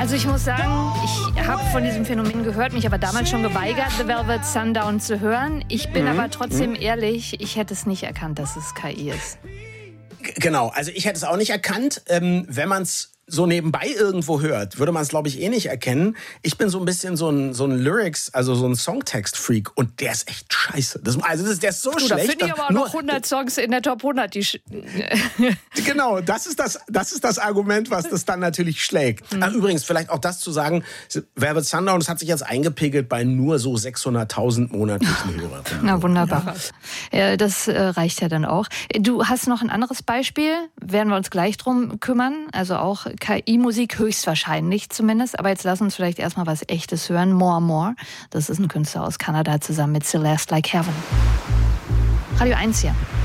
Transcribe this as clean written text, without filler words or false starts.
Also ich muss sagen, ich habe von diesem Phänomen gehört, mich aber damals schon geweigert, The Velvet Sundown zu hören. Ich bin aber trotzdem ehrlich, ich hätte es nicht erkannt, dass es KI ist. Genau, also ich hätte es auch nicht erkannt. Wenn man es so nebenbei irgendwo hört, würde man es, glaube ich, eh nicht erkennen. Ich bin so ein bisschen so ein Lyrics, also so ein Songtext-Freak und der ist echt scheiße. Der ist so schlecht. Da finde ich aber auch noch 100 Songs in der Top 100. Genau, das ist das Argument, was das dann natürlich schlägt. Übrigens, vielleicht auch das zu sagen, Velvet Sundown, das hat sich jetzt eingepegelt bei nur so 600.000 monatlichen Hörern. Na wunderbar. Ja, das reicht ja dann auch. Du hast noch ein anderes Beispiel, werden wir uns gleich drum kümmern, also auch KI-Musik höchstwahrscheinlich zumindest. Aber jetzt lass uns vielleicht erstmal was Echtes hören. More More. Das ist ein Künstler aus Kanada zusammen mit Celeste Like Heaven. Radio 1 hier.